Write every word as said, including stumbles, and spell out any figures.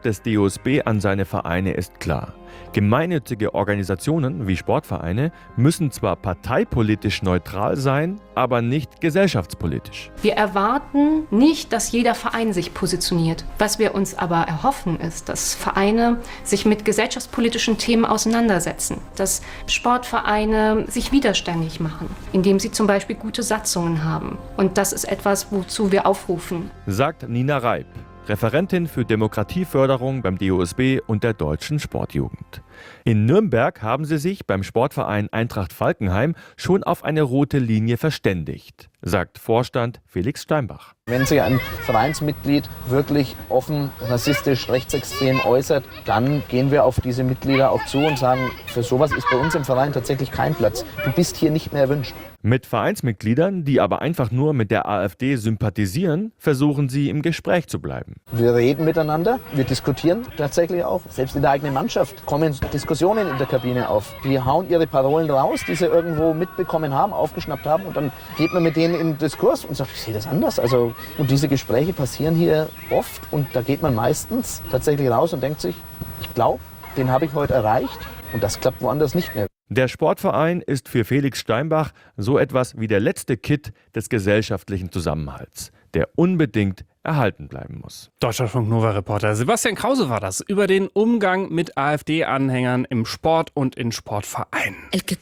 des D O S B an seine Vereine ist klar. Gemeinnützige Organisationen wie Sportvereine müssen zwar parteipolitisch neutral sein, aber nicht gesellschaftspolitisch. Wir erwarten nicht, dass jeder Verein sich positioniert. Was wir uns aber erhoffen, ist, dass Vereine sich mit gesellschaftspolitischen Themen auseinandersetzen, dass Sportvereine sich widerständig machen, indem sie zum Beispiel gute Satzungen haben. Und das ist etwas, wozu wir aufrufen. Sagt Nina Reip, Referentin für Demokratieförderung beim D O S B und der Deutschen Sportjugend. In Nürnberg haben sie sich beim Sportverein Eintracht Falkenheim schon auf eine rote Linie verständigt, sagt Vorstand Felix Steinbach. Wenn sich ein Vereinsmitglied wirklich offen rassistisch, rechtsextrem äußert, dann gehen wir auf diese Mitglieder auch zu und sagen, für sowas ist bei uns im Verein tatsächlich kein Platz. Du bist hier nicht mehr erwünscht. Mit Vereinsmitgliedern, die aber einfach nur mit der AfD sympathisieren, versuchen sie im Gespräch zu bleiben. Wir reden miteinander, wir diskutieren tatsächlich auch. Selbst in der eigenen Mannschaft kommen Diskussionen in der Kabine auf. Die hauen ihre Parolen raus, die sie irgendwo mitbekommen haben, aufgeschnappt haben, und dann geht man mit denen in den Diskurs und sagt, ich sehe das anders. Also, und diese Gespräche passieren hier oft, und da geht man meistens tatsächlich raus und denkt sich, ich glaube, den habe ich heute erreicht, und das klappt woanders nicht mehr. Der Sportverein ist für Felix Steinbach so etwas wie der letzte Kitt des gesellschaftlichen Zusammenhalts, der unbedingt erhalten bleiben muss. Deutschlandfunk-Nova-Reporter Sebastian Krause war das über den Umgang mit AfD-Anhängern im Sport und in Sportvereinen.